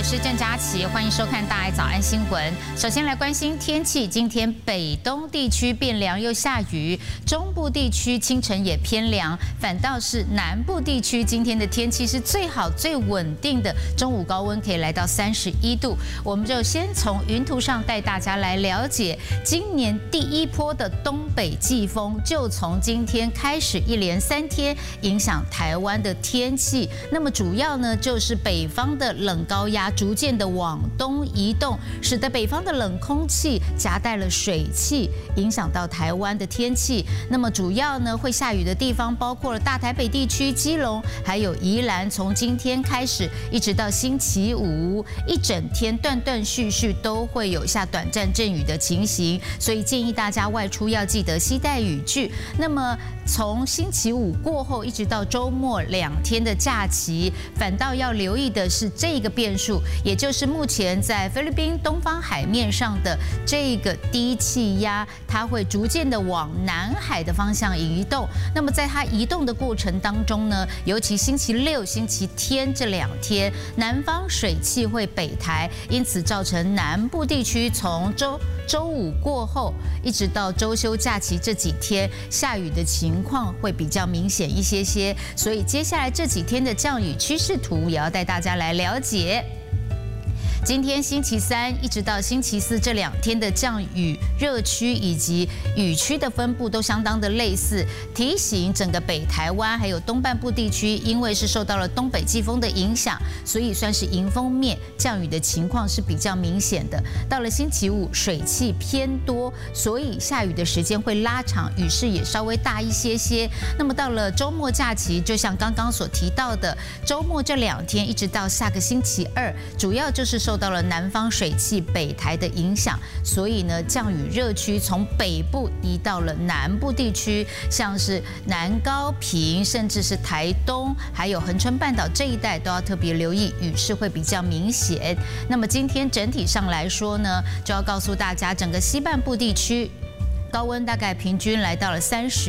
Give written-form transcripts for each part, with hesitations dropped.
我是郑佳琪，欢迎收看《大爱早安新闻》。首先来关心天气，今天北东地区变凉又下雨，中部地区清晨也偏凉，反倒是南部地区今天的天气是最好最稳定的，中午高温可以来到31度。我们就先从云图上带大家来了解，今年第一波的东北季风就从今天开始，一连3天影响台湾的天气。那么主要呢，就是北方的冷高压逐渐的往东移动，使得北方的冷空气夹带了水汽，影响到台湾的天气。那么主要呢会下雨的地方包括了大台北地区、基隆，还有宜兰。从今天开始一直到星期五，一整天断断续续都会有下短暂阵雨的情形，所以建议大家外出要记得携带雨具。那么从星期五过后一直到周末2天的假期，反倒要留意的是这个变数，也就是目前在菲律宾东方海面上的这个低气压，它会逐渐的往南海的方向移动。那么在它移动的过程当中呢，尤其星期六、星期天这2天，南方水汽会北台，因此造成南部地区从周五过后一直到周休假期这几天下雨的情况会比较明显一些些，所以接下来这几天的降雨趋势图也要带大家来了解。今天星期3一直到星期4这2天的降雨热区以及雨区的分布都相当的类似，提醒整个北台湾还有东半部地区，因为是受到了东北季风的影响，所以算是迎风面降雨的情况是比较明显的。到了星期5水汽偏多，所以下雨的时间会拉长，雨势也稍微大一些些。那么到了周末假期，就像刚刚所提到的，周末这2天一直到下个星期2，主要就是受到了南方水汽北台的影响，所以呢，降雨热区从北部移到了南部地区，像是南高屏，甚至是台东，还有恒春半岛这一带都要特别留意，雨势会比较明显。那么今天整体上来说呢，就要告诉大家，整个西半部地区高温大概平均来到了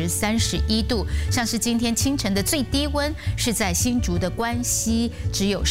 30、31度，像是今天清晨的最低温是在新竹的关西，只有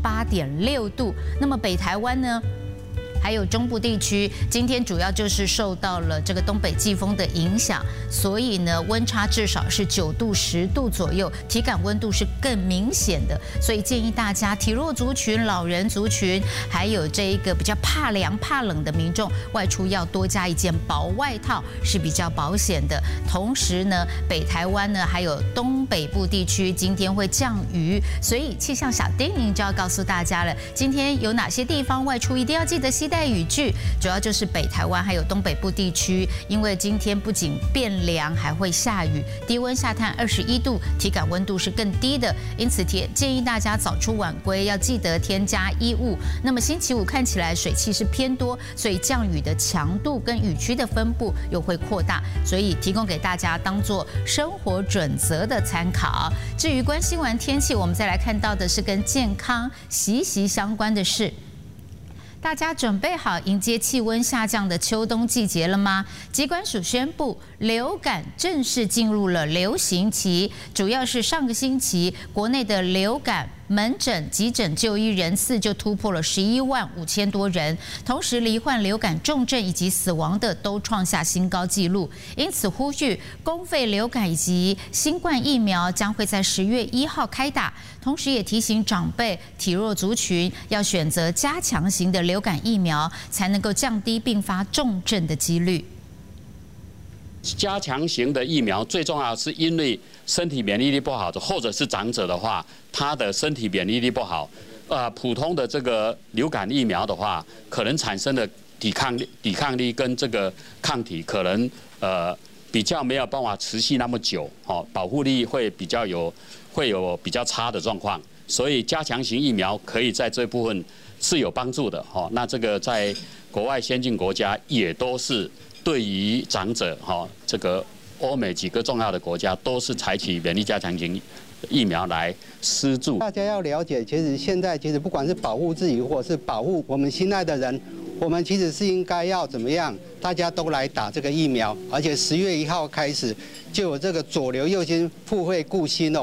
18.6度。那么北台湾呢？还有中部地区，今天主要就是受到了这个东北季风的影响，所以呢，温差至少是9度、10度左右，体感温度是更明显的。所以建议大家体弱族群、老人族群，还有这一个比较怕凉、怕冷的民众，外出要多加一件薄外套是比较保险的。同时呢，北台湾呢还有东北部地区今天会降雨，所以气象小叮咛就要告诉大家了，今天有哪些地方外出一定要记得携带雨具，主要就是北台湾还有东北部地区，因为今天不仅变凉，还会下雨，低温下探21度，体感温度是更低的，因此建议大家早出晚归，要记得添加衣物。那么星期5看起来水汽是偏多，所以降雨的强度跟雨区的分布又会扩大，所以提供给大家当做生活准则的参考。至于关心完天气，我们再来看到的是跟健康息息相关的事。大家准备好迎接气温下降的秋冬季节了吗？疾管署宣布，流感正式进入了流行期，主要是上个星期国内的流感门诊、急诊就医人次就突破了11万5千多人，同时罹患流感重症以及死亡的都创下新高纪录。因此呼吁公费流感以及新冠疫苗将会在10月1号开打，同时也提醒长辈、体弱族群要选择加强型的流感疫苗，才能够降低并发重症的几率。 加强型的疫苗最重要是因为身体免疫力不好的，或者是长者的话，他的身体免疫力不好，普通的这个流感疫苗的话，可能产生的抵抗力跟这个抗体可能比较没有办法持续那么久，保护力会有比较差的状况，所以加强型疫苗可以在这部分是有帮助的，那这个在国外先进国家也都是。对于长者，这个欧美几个重要的国家都是采取免疫加强型疫苗来施助。 大家要了解，其实现在不管是保护自己，或是保护我们心爱的人，我们其实是应该要怎么样？大家都来打这个疫苗，而且10月1号开始就有这个左流右心互惠顾心哦。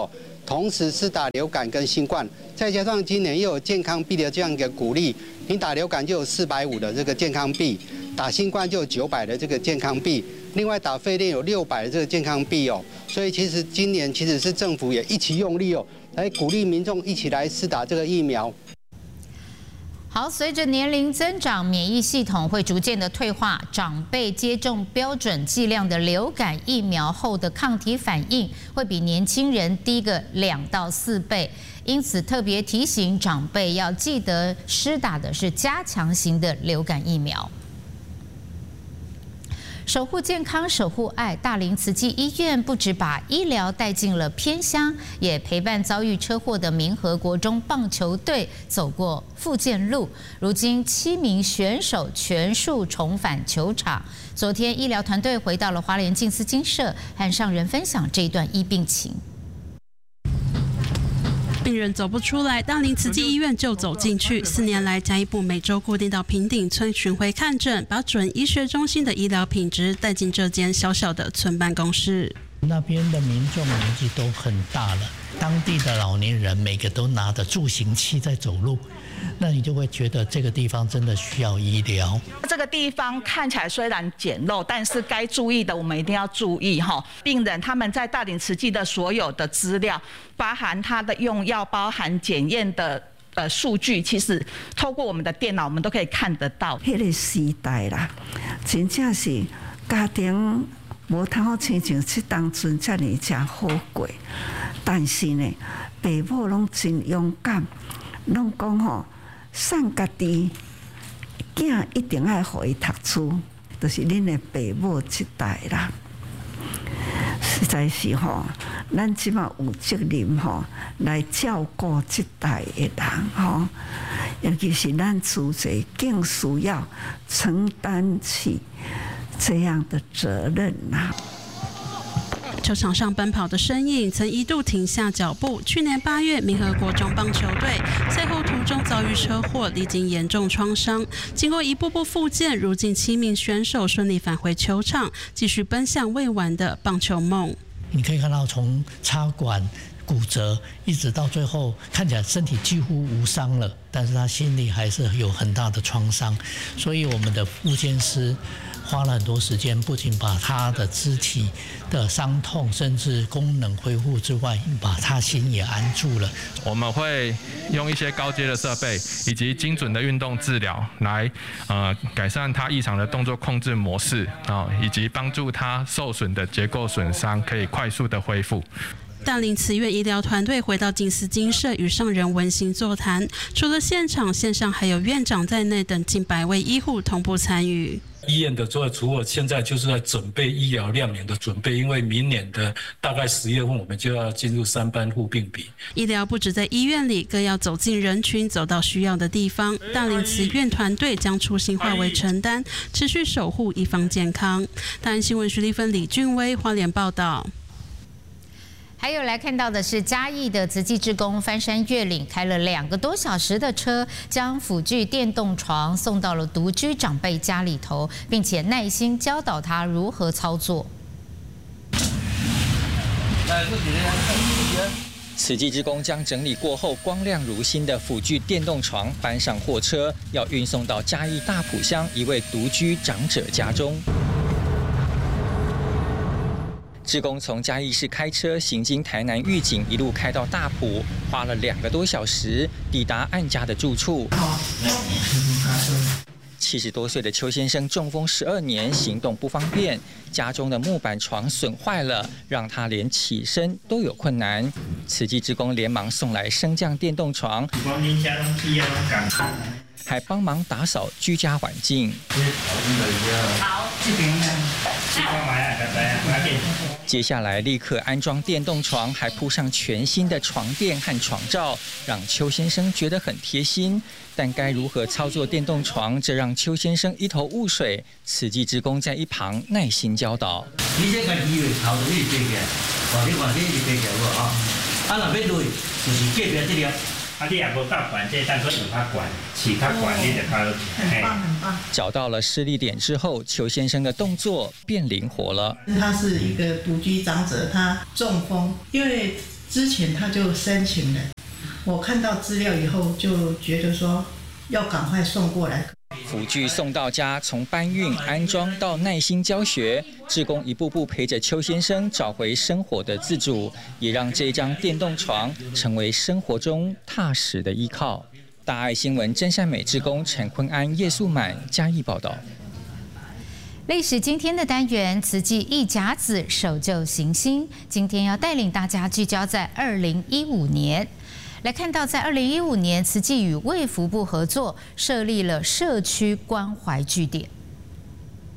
同时施打流感跟新冠，再加上今年又有健康币的这样一个鼓励，你打流感就有450的这个健康币，打新冠就有900的这个健康币，另外打肺炎有600的这个健康币哦。所以其实今年其实是政府也一起用力哦，来鼓励民众一起来施打这个疫苗。 好，随着年龄增长，免疫系统会逐渐的退化，长辈接种标准剂量的流感疫苗后的抗体反应会比年轻人低个2到4倍，因此特别提醒长辈要记得施打的是加强型的流感疫苗。守护健康，守护爱。大林慈济医院不只把医疗带进了偏乡，也陪伴遭遇车祸的民和国中棒球队走过复健路。如今7名选手全数重返球场。昨天医疗团队回到了花莲静思精舍，和上人分享这一段医病情。 病人走不出来，大林慈济医院就走进去。4年来，家医部每周固定到平顶村巡回看诊，把准医学中心的医疗品质带进这间小小的村办公室。 那边的民众年纪都很大了，当地的老年人每个都拿着助行器在走路，那你就会觉得这个地方真的需要医疗。 这个地方看起来虽然简陋，但是该注意的我们一定要注意哈。病人他们在大林慈济的所有的资料，包含他的用药，包含检验的数据，其实透过我们的电脑，我们都可以看得到。 迄个时代啦，真正是家庭无通好亲像这当阵遮尔真好过，但是呢，爸母拢真勇敢，拢讲吼，送家己囝一定要互伊读书，就是恁的爸母这代啦。实在是吼，咱即马有责任吼来照顾这代的人吼，尤其是咱自己更需要承担起这样的责任呐。 球场上奔跑的身影曾一度停下脚步。去年8月，民和国中棒球队赛后途中遭遇车祸，历经严重创伤。经过一步步复健，如今7名选手顺利返回球场，继续奔向未完的棒球梦。 你可以看到，从插管、骨折，一直到最后看起来身体几乎无伤了，但是他心里还是有很大的创伤。所以我们的复健师花了很多时间，不仅把他的肢体的伤痛甚至功能恢复之外，把他心也安住了。 我们会用一些高阶的设备以及精准的运动治疗来改善他异常的动作控制模式以及帮助他受损的结构损伤可以快速的恢复。 大林慈院医疗团队回到静思精舍与上人温馨座谈，除了现场，线上还有院长在内等近100位医护同步参与。 医院的所有除了现在就是在准备医疗量能的准备，因为明年的大概10月份我们就要进入3班护病比。 医疗不止在医院里，更要走进人群，走到需要的地方。大林慈院团队将初心化为承担，持续守护一方健康。大安新闻徐丽芬、李俊威花莲报道。 还有来看到的是嘉义的慈济志工翻山越岭，开了2个多小时的车，将辅具电动床送到了独居长辈家里头，并且耐心教导他如何操作。 慈济志工将整理过后光亮如新的辅具电动床搬上货车，要运送到嘉义大埔乡一位独居长者家中。志工从嘉义市开车行经台南玉井，一路开到大埔，花了2个多小时抵达案家的住处。70多岁的邱先生中风12年，行动不方便，家中的木板床损坏了，让他连起身都有困难。慈济志工连忙送来升降电动床，还帮忙打扫居家环境。好，这边接下来立刻安装电动床，还铺上全新的床垫和床罩，让邱先生觉得很贴心。但该如何操作电动床，这让邱先生一头雾水。慈济志工在一旁耐心教导。你这个以为头就你背起来，你看你背起来无啊？若要累，就是隔壁这条。你也无到管这，但是有他管，其他管理的他很棒很棒。找到了施力点之后，邱先生的动作变灵活了。 他是一个独居长者，他中风，因为之前他就申请了，我看到资料以后就觉得说要赶快送过来。 辅具送到家，从搬运、安装到耐心教学，志工一步步陪着邱先生找回生活的自主，也让这张电动床成为生活中踏实的依靠。大爱新闻真善美志工陈坤安、叶素满嘉义报道。 历史今天的单元，慈济一甲子守旧行新，今天要带领大家聚焦在2015年。来看到，在2015年，慈济与卫福部合作设立了社区关怀据点。